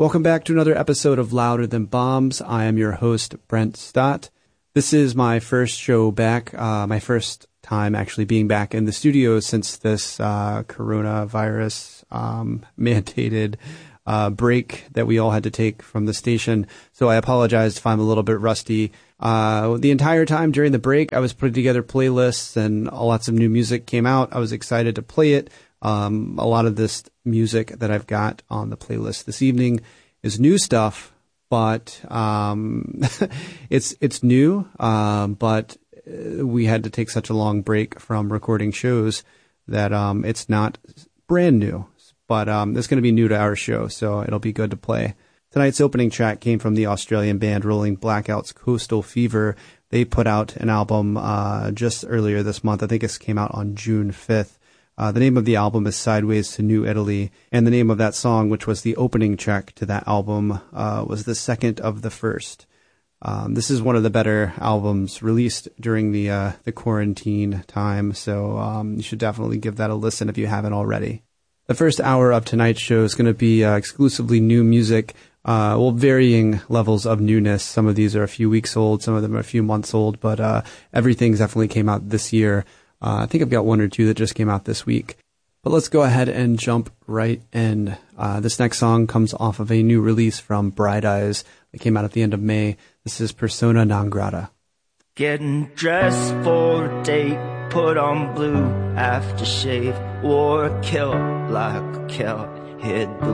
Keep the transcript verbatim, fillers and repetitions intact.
Welcome back to another episode of Louder Than Bombs. I am your host, Brent Stott. This is my first show back, uh, my first time actually being back in the studio since this uh, coronavirus um, mandated uh, break that we all had to take from the station. So I apologize if I'm a little bit rusty. Uh, the entire time during the break, I was putting together playlists and lots of new music came out. I was excited to play it. Um, a lot of this music that I've got on the playlist this evening is new stuff, but um, it's it's new. Um, but we had to take such a long break from recording shows that um, it's not brand new. But um, it's going to be new to our show, so it'll be good to play. Tonight's opening track came from the Australian band Rolling Blackout's Coastal Fever. They put out an album uh, just earlier this month. I think it came out on June fifth. Uh, the name of the album is Sideways to New Italy, and the name of that song, which was the opening track to that album, uh, was the second of the first. Um, this is one of the better albums released during the uh, the quarantine time, so um, you should definitely give that a listen if you haven't already. The first hour of tonight's show is going to be uh, exclusively new music, uh, well, varying levels of newness. Some of these are a few weeks old, some of them are a few months old, but uh, everything definitely came out this year. Uh, I think I've got one or two that just came out this week. But let's go ahead and jump right in. Uh, this next song comes off of a new release from Bright Eyes that came out at the end of May. This is Persona Non Grata. Getting dressed for a date, put on blue aftershave, wore a kilt like a Celt, hid the